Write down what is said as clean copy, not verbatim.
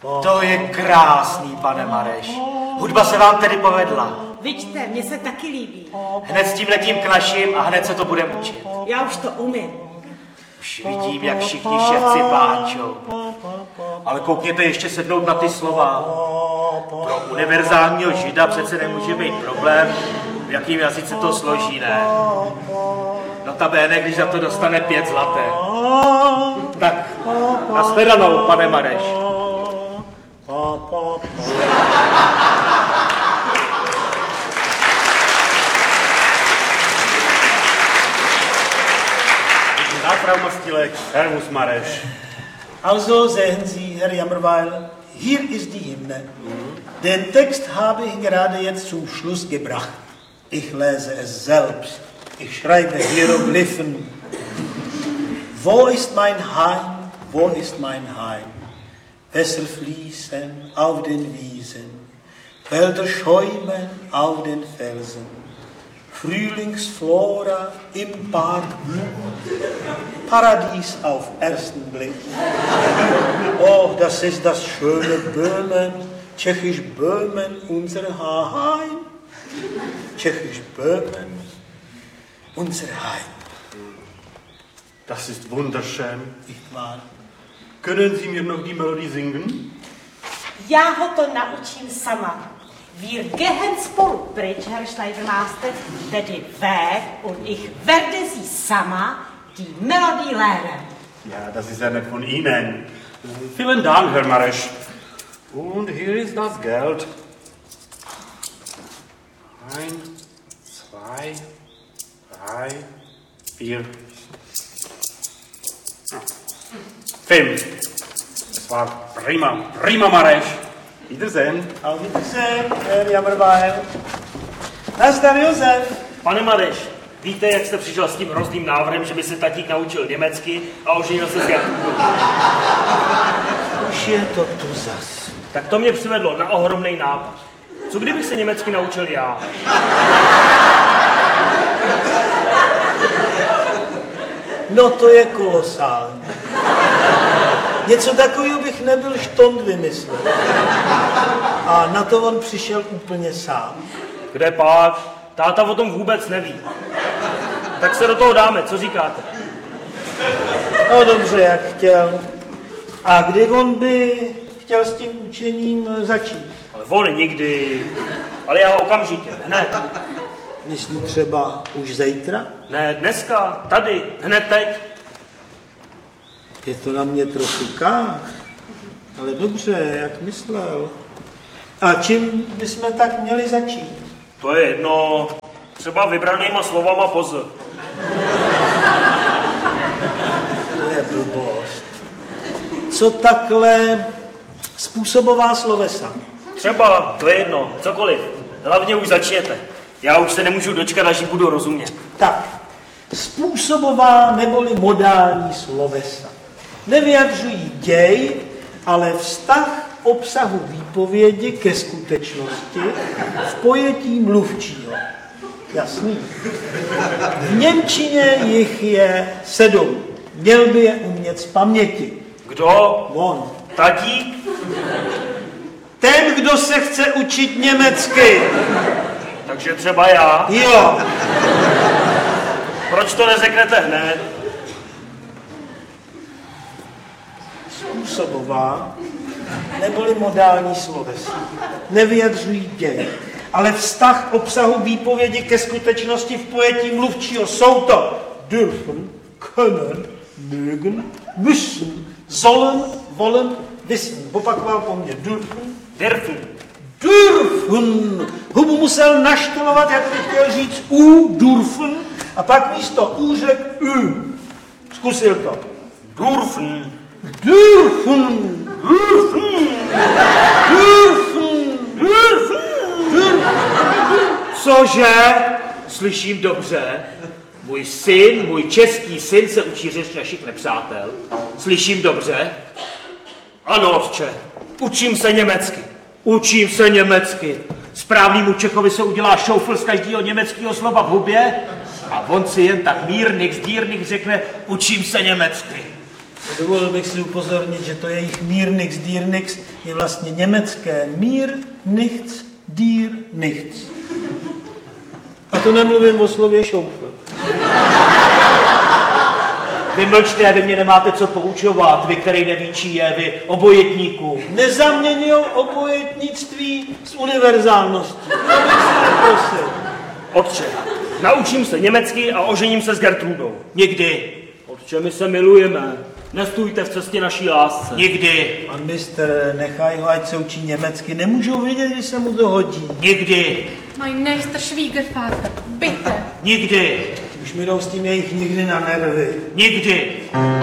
To je krásný, pane Mareš. Hudba se vám tedy povedla. Vidíte, mně se taky líbí. Hned s tím letím k našim a hned se to budeme učit. Já už to umím. Už vidím, jak všichni ševci pláčou. Ale koukněte ještě sednout na ty slova. Pro univerzálního žida přece nemůže být problém, v jakým jazyce to složí, ne? Notabene, když za to dostane 5 zlaté. Tak, nashledanou, pane Mareš. Frau Mastilek, Servus Mareš. Also sehen Sie, Herr Jammerweil, hier ist die Hymne. Den Text habe ich gerade jetzt zum Schluss gebracht. Ich lese es selbst. Ich schreibe Hieroglyphen. Wo ist mein Heim? Wo ist mein Heim? Wässer fließen auf den Wiesen, Wälder schäumen auf den Felsen, Frühlingsflora im Park, Paradies auf ersten Blick. Oh, das ist das schöne Böhmen, tschechisch Böhmen, unser Heim. Tschechisch Böhmen, unser Heim. Das ist wunderschön. Nicht wahr? Können Sie mir noch die Melodie singen? Já ho to naučím sama. Wir gehen spolu pryč, Herr Schneidermaster, tedy wer und ich werde Sie sama die Melodie lernen. Ja, das ist ja nett von Ihnen. Vielen Dank, Herr Mareš. Und hier ist das Geld. 1, 2, 3, 4, 5. Das war prima Mareš. Wiedersehen. Auf Wiedersehen, Herr Jammerweil. Nazdar, Josef. Pane Mareš, víte, jak jste přišel s tím hrozným návrhem, že by se tatík naučil německy a oženil se s Gertrudou? Už je to tu zas. Tak to mě přivedlo na ohromný nápad. Co kdybych se německy naučil já? No to je kolosální. Něco takového bych nebyl štond vymyslel. A na to on přišel úplně sám. Kde pak? Táta o tom vůbec neví. Tak se do toho dáme, co říkáte? No dobře, jak chtěl. A kdy on by chtěl s tím učením začít? Ale on nikdy. Ale já okamžitě, hned. Myslí třeba už zítra? Ne, dneska, tady, hned teď. Je to na mě trochu kách, ale dobře, jak myslel. A čím bychom tak měli začít? To je jedno. Třeba vybranýma slovama pozor. To je blbost. Co takhle způsobová slovesa? Třeba, to je jedno, cokoliv. Hlavně už začněte. Já už se nemůžu dočkat, až ji budu rozumět. Tak, způsobová neboli modální slovesa. Nevyjadřují děj, ale vztah obsahu výpovědi ke skutečnosti v pojetí mluvčího. Jasný. V němčině jich je 7. Měl by je umět z paměti. Kdo? On. Tatík? Ten, kdo se chce učit německy. Takže třeba já? Jo. Proč to neřeknete hned? Způsobová neboli modální slovesa nevyjadřují děj, ale vztah obsahu výpovědi ke skutečnosti v pojetí mluvčího. Jsou to dürfen, können, mögen, müssen, sollen, wollen, wissen. Opakoval po mně. Dürfen. Dürfen. Dürfen. Hubu musel naštylovat, jak by chtěl říct dürfen, a pak místo řekl Zkusil to. Dürfen. Dürfen. Dürfen. Dürfen. Dürfen. Cože? Slyším dobře. Můj syn, můj český syn se učí řeč našich nepřátel. Slyším dobře? Ano, otče. Učím se německy. Učím se německy. Správnému Čechovi se udělá šoufl z každého německého slova v hubě a on si jen tak mírnych, zdírných řekne učím se německy. Dovolil bych si upozornit, že to jejich Mir nix, dir nix je vlastně německé Mir nichts, dir nichts. A to nemluvím o slově šoufl. Vy mlčte, vy mě nemáte co poučovat, vy, který neví, čí je, vy obojetníku. Nezaměňují obojetnictví s univerzálností. To bych si neprosil. Otče, naučím se německy a ožením se s Gertrudou. Nikdy, Otče, my se milujeme. Nestůjte v cestě naší lásce. nikdy, Pan mistr, nechaj ho, ať se učí německy. Nemůžou vědět, když se mu to hodí. nikdy, Mein nächster Schwiegervater, bitte. nikdy, Už mi jdou s tím jejich nikdy na nervy. nikdy.